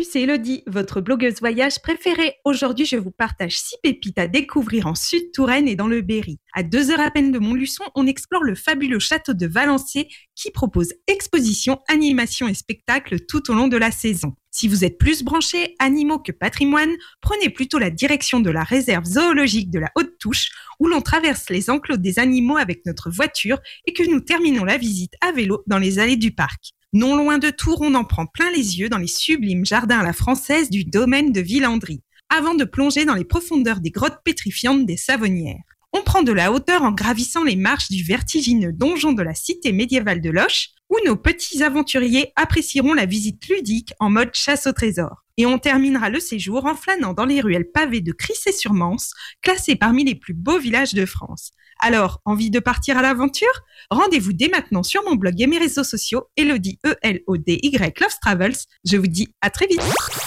c'est Elodie, votre blogueuse voyage préférée. Aujourd'hui, je vous partage 6 pépites à découvrir en Sud-Touraine et dans le Berry. À 2 heures à peine de Montluçon, on explore le fabuleux château de Valancier qui propose expositions, animations et spectacles tout au long de la saison. Si vous êtes plus branché animaux que patrimoine, prenez plutôt la direction de la réserve zoologique de la Haute-Touche où l'on traverse les enclos des animaux avec notre voiture et que nous terminons la visite à vélo dans les allées du parc. Non loin de Tours, on en prend plein les yeux dans les sublimes jardins à la française du domaine de Villandry, avant de plonger dans les profondeurs des grottes pétrifiantes des Savonnières. On prend de la hauteur en gravissant les marches du vertigineux donjon de la cité médiévale de Loches, où nos petits aventuriers apprécieront la visite ludique en mode chasse au trésor. Et on terminera le séjour en flânant dans les ruelles pavées de Crissey-sur-Mance, classées parmi les plus beaux villages de France. Alors, envie de partir à l'aventure ? Rendez-vous dès maintenant sur mon blog et mes réseaux sociaux, Elodie, E-L-O-D-Y Loves Travels. Je vous dis à très vite.